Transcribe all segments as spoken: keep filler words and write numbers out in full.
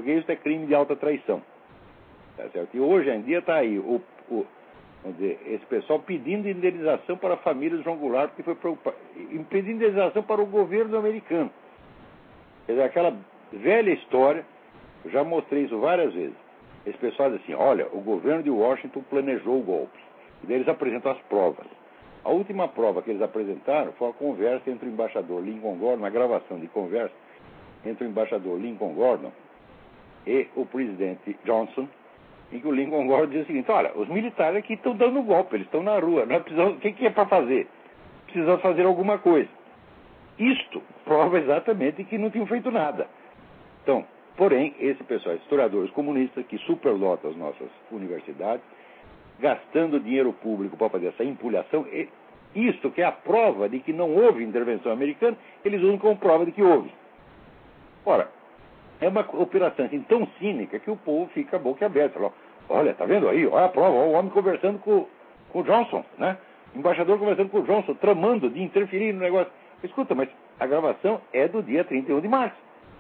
porque isso é crime de alta traição. Tá certo? E hoje em dia está aí o, o, vamos dizer, esse pessoal pedindo indenização para a família de João Goulart, porque foi preocupado, pedindo indenização para o governo americano. Quer dizer, aquela velha história, eu já mostrei isso várias vezes. Esse pessoal diz assim, olha, o governo de Washington planejou o golpe. E daí eles apresentam as provas. A última prova que eles apresentaram foi a conversa entre o embaixador Lincoln Gordon, uma gravação de conversa entre o embaixador Lincoln Gordon e o presidente Johnson, em que o Lincoln Gordon diz o seguinte, olha, os militares aqui estão dando golpe, eles estão na rua, nós precisamos, o que, que é para fazer? Precisamos fazer alguma coisa. Isto prova exatamente que não tinham feito nada. Então, porém, esse pessoal, historiadores comunistas que superlotam as nossas universidades, gastando dinheiro público para fazer essa empulhação, isto que é a prova de que não houve intervenção americana, eles usam como prova de que houve. Ora, é uma operação assim, tão cínica que o povo fica a boca aberta. Fala, olha, tá vendo aí? Olha a prova, olha o homem conversando com, com o Johnson, né? O embaixador conversando com o Johnson, tramando de interferir no negócio. Escuta, mas a gravação é do dia trinta e um de março.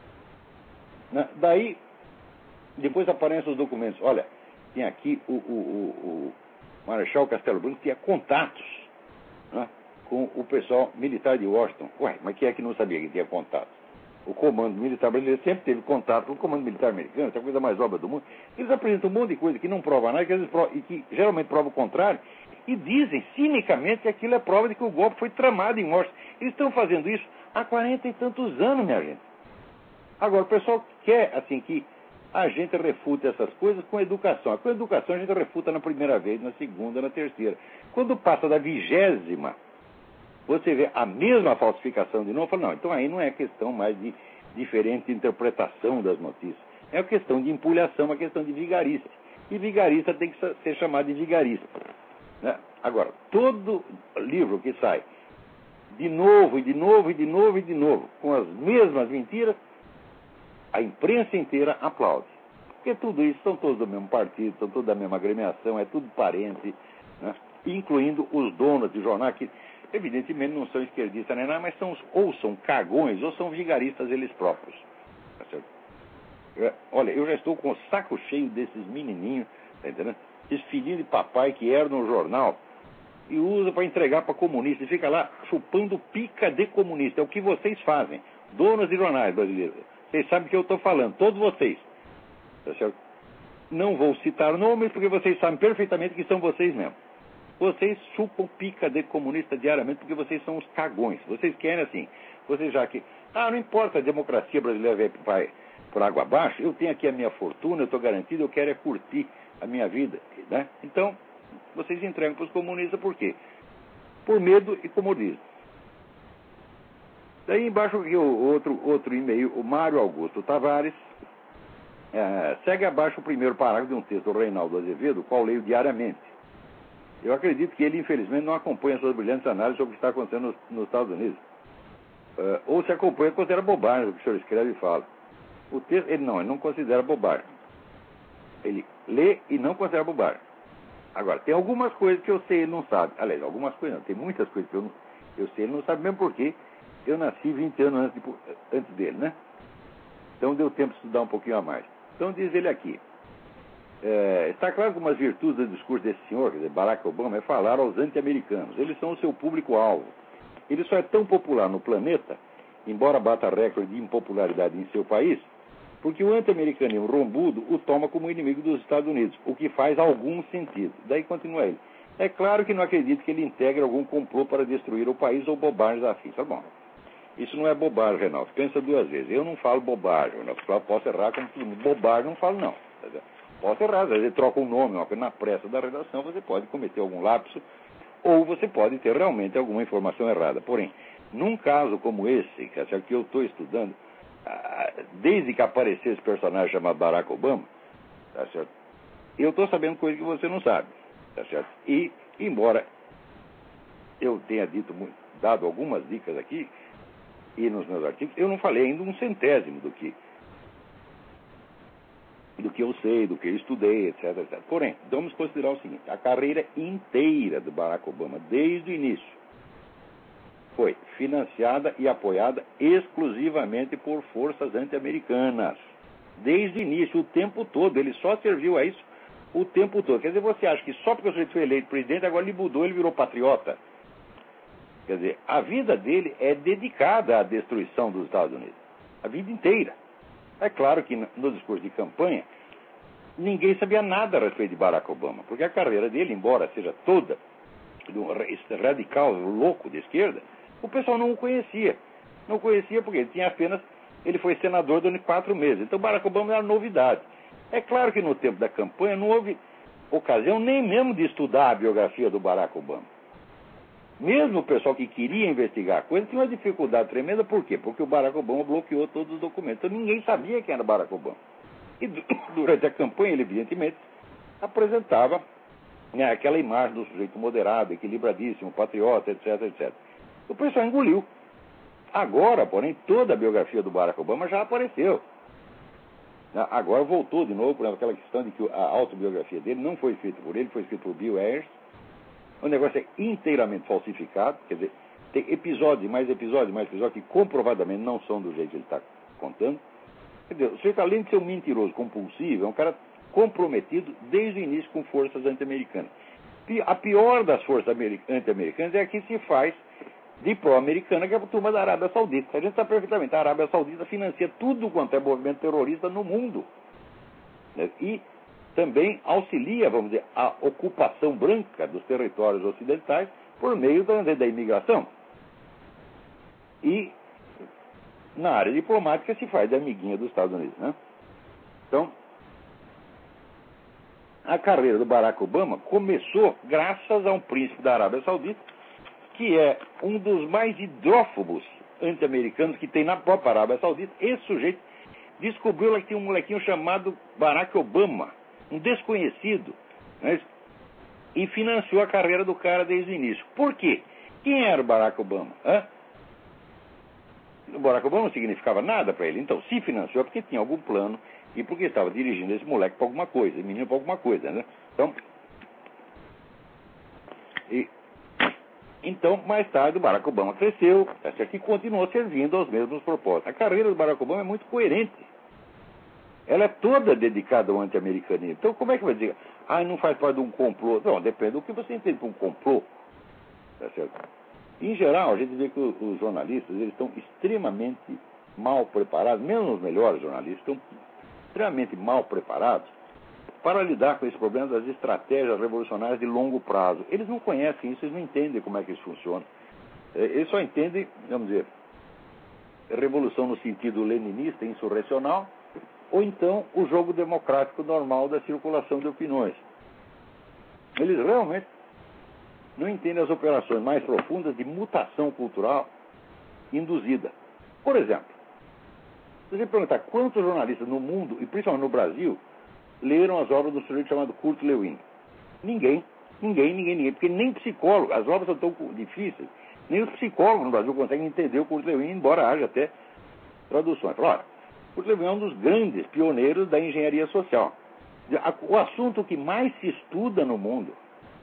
Né? Daí, depois aparecem os documentos. Olha, tem aqui o, o, o, o Marechal Castelo Branco tinha contatos, né, com o pessoal militar de Washington. Ué, mas quem é que não sabia que tinha contatos? O comando militar brasileiro sempre teve contato com o comando militar americano, essa é a coisa mais óbvia do mundo. Eles apresentam um monte de coisa que não prova nada, que às vezes prova, e que geralmente prova o contrário, e dizem cinicamente que aquilo é prova de que o golpe foi tramado em Washington. Eles estão fazendo isso há quarenta e tantos anos, minha gente. Agora, o pessoal quer, assim, que a gente refuta essas coisas com educação. Com educação a gente refuta na primeira vez, na segunda, na terceira. Quando passa da vigésima, você vê a mesma falsificação de novo, fala, não, então aí não é questão mais de diferente interpretação das notícias. É uma questão de empulhação, uma questão de vigarista. E vigarista tem que ser chamado de vigarista. Né? Agora, todo livro que sai de novo, e de novo, e de novo, e de novo, com as mesmas mentiras, a imprensa inteira aplaude. Porque tudo isso, são todos do mesmo partido, são todos da mesma agremiação, é tudo parente, né? Incluindo os donos de jornal, que evidentemente não são esquerdistas nem nada, mas são, ou são cagões, ou são vigaristas eles próprios. Tá certo? Eu, olha, eu já estou com o saco cheio desses menininhos, tá entendendo? Esses filhinhos de papai que herdam no jornal e usa para entregar para comunista, e fica lá chupando pica de comunista. É o que vocês fazem, donos de jornais brasileiros. Vocês sabem o que eu estou falando, todos vocês. Tá certo? Não vou citar nomes, porque vocês sabem perfeitamente que são vocês mesmos. Vocês chupam pica de comunista diariamente, porque vocês são os cagões. Vocês querem assim, vocês já que... Ah, não importa, a democracia brasileira vai por água abaixo, eu tenho aqui a minha fortuna, eu estou garantido, eu quero é curtir a minha vida. Né? Então, vocês entregam para os comunistas por quê? Por medo e comodismo. Daí embaixo aqui o outro, outro e-mail, o Mário Augusto Tavares, é, segue abaixo o primeiro parágrafo de um texto do Reinaldo Azevedo, o qual leio diariamente. Eu acredito que ele, infelizmente, não acompanha suas brilhantes análises sobre o que está acontecendo nos, nos Estados Unidos. Uh, ou se acompanha, considera bobagem o que o senhor escreve e fala. O texto, ele não, ele não considera bobagem. Ele lê e não considera bobagem. Agora, tem algumas coisas que eu sei e ele não sabe. Aliás, algumas coisas não, tem muitas coisas que eu, não, eu sei e ele não sabe, mesmo porque eu nasci vinte anos antes, de, antes dele, né? Então deu tempo de estudar um pouquinho a mais. Então diz ele aqui, é, está claro que uma das virtudes do discurso desse senhor, quer dizer, Barack Obama, é falar aos anti-americanos. Eles são o seu público-alvo. Ele só é tão popular no planeta, embora bata recorde de impopularidade em seu país, porque o anti-americanismo rombudo o toma como inimigo dos Estados Unidos, o que faz algum sentido. Daí continua ele. É claro que não acredito que ele integre algum complô para destruir o país ou bobagens afins. Tá bom. Isso não é bobagem, Reinaldo. Pensa duas vezes. Eu não falo bobagem, Reinaldo. Posso errar como todo mundo. Bobagem não falo, não. Posso errar. Às vezes ele troca um nome, uma coisa na pressa da redação, você pode cometer algum lapso, ou você pode ter realmente alguma informação errada. Porém, num caso como esse, que é o que eu estou estudando, desde que apareceu esse personagem chamado Barack Obama, tá certo? Eu estou sabendo coisas que você não sabe, tá certo? E, embora eu tenha dito, dado algumas dicas aqui, e nos meus artigos, eu não falei ainda um centésimo do que do que eu sei, do que eu estudei, etc, etcétera. Porém, vamos considerar o seguinte, a carreira inteira do Barack Obama, desde o início, foi financiada e apoiada exclusivamente por forças anti-americanas. desde o início, o tempo todo. Ele só serviu a isso o tempo todo. Quer dizer, você acha que só porque o sujeito foi eleito presidente, agora ele mudou, ele virou patriota? Quer dizer, a vida dele é dedicada à destruição dos Estados Unidos. A vida inteira. É claro que no discurso de campanha, ninguém sabia nada a respeito de Barack Obama, porque a carreira dele, embora seja toda de um radical louco de esquerda, o pessoal não o conhecia. Não conhecia porque ele tinha apenas... Ele foi senador durante quatro meses. Então Barack Obama era novidade. É claro que no tempo da campanha não houve ocasião nem mesmo de estudar a biografia do Barack Obama. Mesmo o pessoal que queria investigar a coisa tinha uma dificuldade tremenda. Por quê? Porque o Barack Obama bloqueou todos os documentos. Então ninguém sabia quem era Barack Obama. E durante a campanha, ele evidentemente apresentava, né, aquela imagem do sujeito moderado, equilibradíssimo, patriota, etc, etcétera. O pessoal engoliu. Agora, porém, toda a biografia do Barack Obama já apareceu. Agora voltou de novo, por exemplo, aquela questão de que a autobiografia dele não foi escrita por ele, foi escrita por Bill Ayers. O negócio é inteiramente falsificado, quer dizer, tem episódios, mais episódios, mais episódios que comprovadamente não são do jeito que ele está contando. Quer dizer, o sujeito, além de ser um mentiroso compulsivo, é um cara comprometido desde o início com forças anti-americanas. A pior das forças anti-americanas é a que se faz de pró-americana, que é a turma da Arábia Saudita. A gente sabe perfeitamente, a Arábia Saudita financia tudo quanto é movimento terrorista no mundo. Né? E também auxilia, vamos dizer, a ocupação branca dos territórios ocidentais por meio da, da imigração. E na área diplomática se faz de amiguinha dos Estados Unidos. Né? Então, a carreira do Barack Obama começou graças a um príncipe da Arábia Saudita, que é um dos mais hidrófobos anti-americanos que tem na própria Arábia Saudita. Esse sujeito descobriu que tinha um molequinho chamado Barack Obama, um desconhecido, né, e financiou a carreira do cara desde o início. Por quê? Quem era o Barack Obama? Hã? O Barack Obama não significava nada para ele. Então, se financiou porque tinha algum plano e porque estava dirigindo esse moleque para alguma coisa, esse menino para alguma coisa, né? Então, e, então, mais tarde, o Barack Obama cresceu, e continuou servindo aos mesmos propósitos. A carreira do Barack Obama é muito coerente. Ela é toda dedicada ao anti-americanismo. Então, como é que vai dizer? Ah, não faz parte de um complô. Não, depende do que você entende por um complô. Tá certo? Em geral, a gente vê que os jornalistas eles estão extremamente mal preparados, mesmo os melhores jornalistas, estão extremamente mal preparados para lidar com esse problema das estratégias revolucionárias de longo prazo. Eles não conhecem isso, eles não entendem como é que isso funciona. Eles só entendem, vamos dizer, revolução no sentido leninista, insurrecional, ou então o jogo democrático normal da circulação de opiniões. Eles realmente não entendem as operações mais profundas de mutação cultural induzida. Por exemplo, se você perguntar quantos jornalistas no mundo, e principalmente no Brasil, leram as obras do sujeito chamado Kurt Lewin? Ninguém, ninguém, ninguém, ninguém, porque nem psicólogo, as obras são tão difíceis, nem os psicólogos no Brasil conseguem entender o Kurt Lewin, embora haja até traduções. Olha, Kurt Lewin é um dos grandes pioneiros da engenharia social. O assunto que mais se estuda no mundo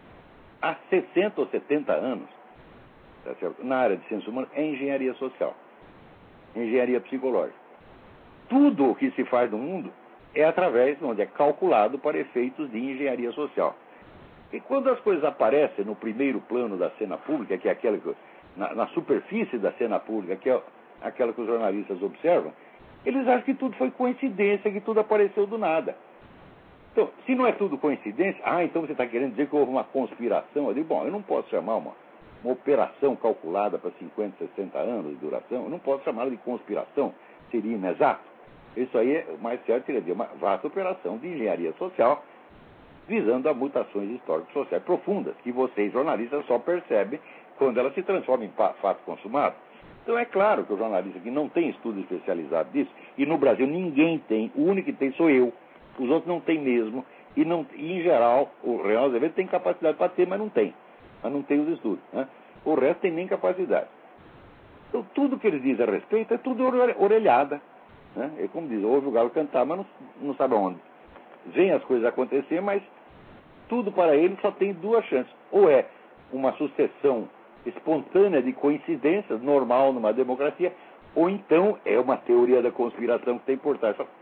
há sessenta ou setenta anos, tá certo? Na área de ciências humanas, é engenharia social, engenharia psicológica. Tudo o que se faz no mundo é através, onde é calculado para efeitos de engenharia social. E quando as coisas aparecem no primeiro plano da cena pública, que é aquela que, na, na superfície da cena pública, que é aquela que os jornalistas observam, eles acham que tudo foi coincidência, que tudo apareceu do nada. Então, se não é tudo coincidência, ah, então você está querendo dizer que houve uma conspiração? Eu digo, bom, eu não posso chamar uma, uma operação calculada para cinquenta, sessenta anos de duração, eu não posso chamá-la de conspiração, seria inexato. Isso aí, é mais certo, seria de uma vasta operação de engenharia social, visando a mutações históricas sociais profundas, que vocês, jornalistas, só percebem quando elas se transformam em fato consumado. Então é claro que o jornalista que não tem estudo especializado disso, e no Brasil ninguém tem, o único que tem sou eu, os outros não têm mesmo, e, não, e em geral, o Real Azevedo tem capacidade para ter, mas não tem, mas não tem os estudos, né? O resto tem nem capacidade. Então tudo que eles dizem a respeito é tudo orelhada, né? É como diz, ouve o galo cantar, mas não, não sabe aonde. Vem as coisas acontecer, mas tudo para ele só tem duas chances. Ou é uma sucessão espontânea de coincidências, normal numa democracia, ou então é uma teoria da conspiração que tem por trás.